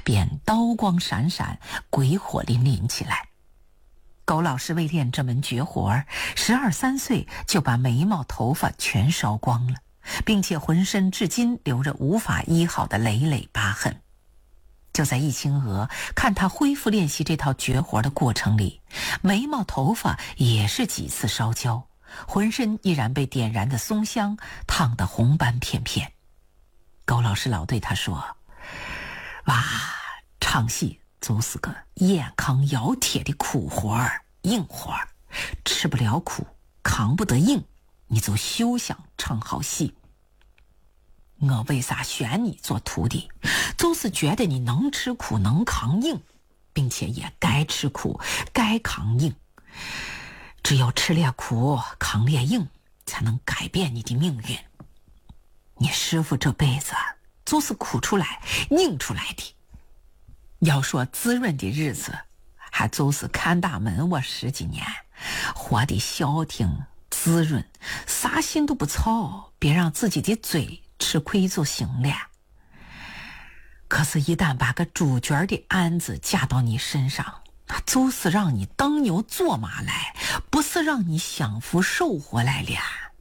便刀光闪闪，鬼火淋淋起来。苟老师为练这门绝活，12、13岁就把眉毛头发全烧光了，并且浑身至今留着无法医好的累累疤痕。就在易清娥看他恢复练习这套绝活的过程里，眉毛头发也是几次烧焦，浑身依然被点燃的松香烫得红斑片片。苟老师老对他说：“哇，唱戏就是个咽糠咬铁的苦活儿、硬活儿，吃不了苦，扛不得硬，你就休想唱好戏。我为啥选你做徒弟？就是觉得你能吃苦，能扛硬，并且也该吃苦，该扛硬。只有吃了苦，扛了硬，才能改变你的命运。你师父这辈子就是苦出来、拧出来的。要说滋润的日子，还就是看大门我10几年，活得消停滋润，啥心都不操，别让自己的嘴吃亏就行了。可是一旦把个主角的案子架到你身上，那就是让你当牛做马来，不是让你享福受活来了。”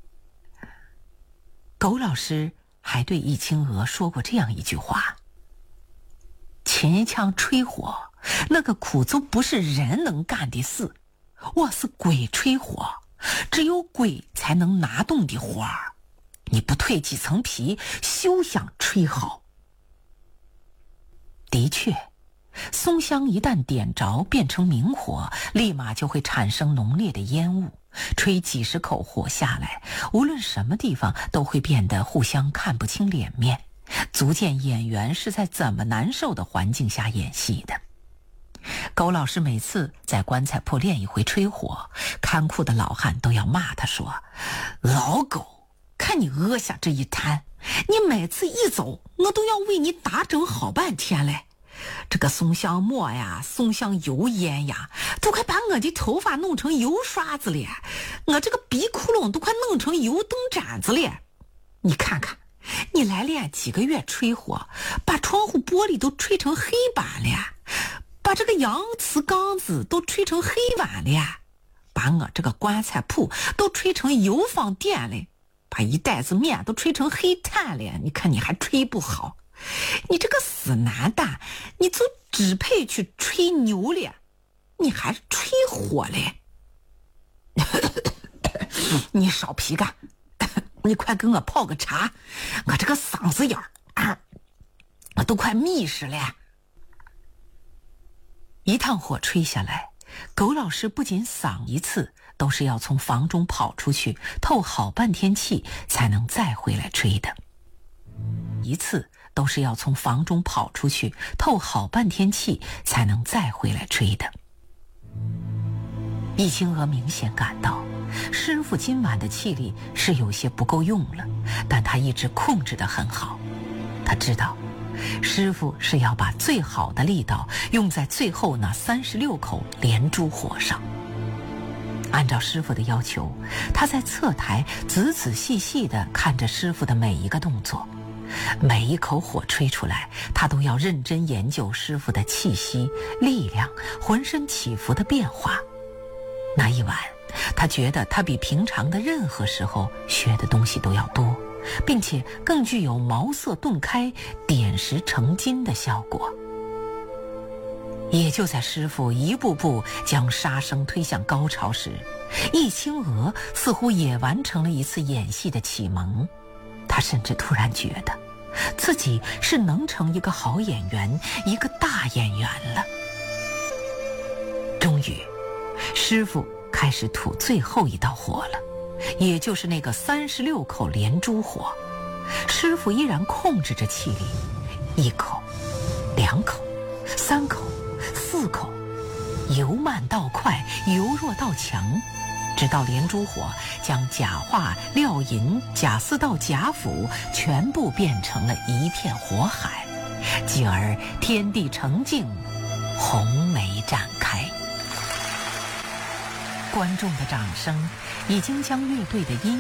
苟老师还对易清娥说过这样一句话：“秦腔吹火，那个苦就不是人能干的事，我是鬼吹火，只有鬼才能拿动的活儿。你不蜕几层皮，休想吹好。”的确，松香一旦点着变成明火，立马就会产生浓烈的烟雾，吹几10口火下来，无论什么地方都会变得互相看不清脸面，足见演员是在怎么难受的环境下演戏的。苟老师每次在棺材铺练一回吹火，看库的老汉都要骂他说：“老狗，看你饿下这一摊，你每次一走，我都要为你打整好半天嘞。这个松香末呀，松香油烟呀，都快把我的头发弄成油刷子了，我这个鼻窟窿都快弄成油灯盏子了。你看看，你来练几个月吹火，把窗户玻璃都吹成黑板了，把这个洋瓷缸子都吹成黑碗了，把我这个棺材铺都吹成油坊店了，把一袋子面都吹成黑炭了，你看你还吹不好。你这个死男蛋，你就只配去吹牛了，你还吹火嘞。你少皮干，你快给我泡个茶，我这个嗓子眼儿我都快密实了。”一趟火吹下来，苟老师不仅嗓一次都是要从房中跑出去透好半天气才能再回来吹的，一次都是要从房中跑出去透好半天气才能再回来吹的。易清娥明显感到师父今晚的气力是有些不够用了，但他一直控制得很好。他知道师父是要把最好的力道用在最后那36口连珠火上。按照师父的要求，他在侧台仔仔细细地看着师父的每一个动作，每一口火吹出来，他都要认真研究师父的气息、力量、浑身起伏的变化。那一晚，他觉得他比平常的任何时候学的东西都要多，并且更具有茅塞顿开、点石成金的效果。也就在师父一步步将杀生推向高潮时，易清娥似乎也完成了一次演戏的启蒙。他甚至突然觉得自己是能成一个好演员、一个大演员了。终于，师父开始吐最后一道火了，也就是那个36口连珠火。师父依然控制着气力，1口、2口、3口、4口，由慢到快，由弱到强，直到连珠火将假话、料银、假丝道、假斧全部变成了一片火海，继而天地澄净，红梅展开。观众的掌声已经将乐队的音